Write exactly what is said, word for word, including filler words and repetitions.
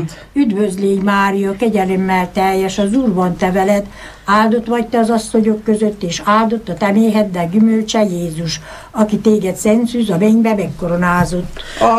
Üdvözlégy Mária, kegyelemmel teljes, az Úr van te veled, áldott vagy te az asszonyok között, és áldott a te méheddel gyümölcse Jézus, aki téged szent szűz a mennybe megkoronázott.